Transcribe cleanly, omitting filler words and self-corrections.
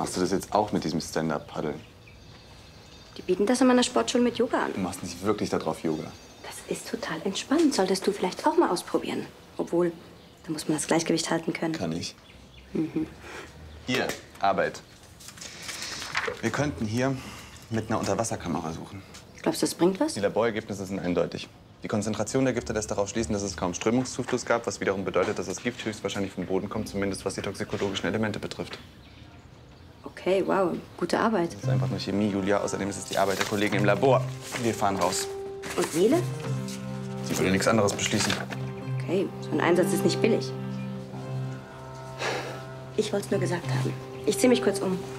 machst du das jetzt auch mit diesem Stand-Up-Paddeln? Die bieten das in meiner Sportschule mit Yoga an. Du machst nicht wirklich darauf Yoga. Das ist total entspannt. Solltest du vielleicht auch mal ausprobieren. Obwohl, da muss man das Gleichgewicht halten können. Kann ich. Hier, Arbeit. Wir könnten hier mit einer Unterwasserkamera suchen. Glaubst du, das bringt was? Die Laborergebnisse sind eindeutig. Die Konzentration der Gifte lässt darauf schließen, dass es kaum Strömungszufluss gab, was wiederum bedeutet, dass das Gift höchstwahrscheinlich vom Boden kommt, zumindest was die toxikologischen Elemente betrifft. Okay, wow, gute Arbeit. Das ist einfach nur Chemie, Julia. Außerdem ist es die Arbeit der Kollegen im Labor. Wir fahren raus. Und Seele? Sie würde nichts anderes beschließen. Okay, so ein Einsatz ist nicht billig. Ich wollte es nur gesagt haben. Ich ziehe mich kurz um.